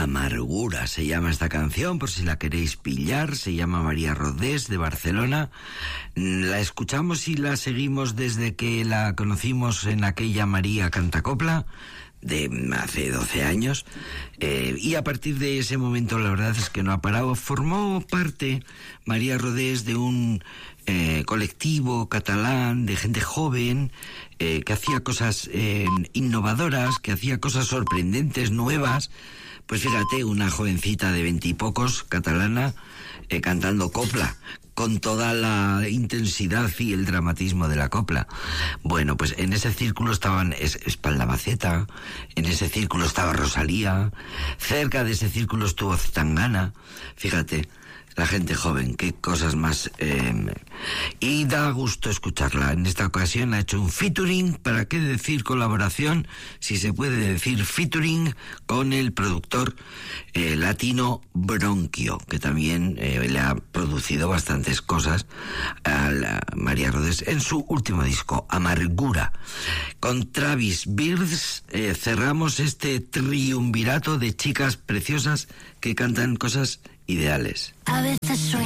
Amargura se llama esta canción, por si la queréis pillar. Se llama María Rodés, de Barcelona. La escuchamos y la seguimos desde que la conocimos en aquella María Cantacopla de hace 12 años, y a partir de ese momento la verdad es que no ha parado. Formó parte María Rodés de un colectivo catalán de gente joven que hacía cosas innovadoras, que hacía cosas sorprendentes, nuevas. Pues fíjate, una jovencita de 20 y pocos, catalana, cantando copla, con toda la intensidad y el dramatismo de la copla. Bueno, pues en ese círculo estaban Espaldamaceta, en ese círculo estaba Rosalía, cerca de ese círculo estuvo Zetangana. Fíjate, la gente joven, qué cosas más... y da gusto escucharla. En esta ocasión ha hecho un featuring, ¿para qué decir colaboración? Si se puede decir featuring, con el productor latino Bronquio, que también le ha producido bastantes cosas a María Rodés en su último disco, Amargura. Con Travis Birds cerramos este triunvirato de chicas preciosas que cantan cosas ideales. A veces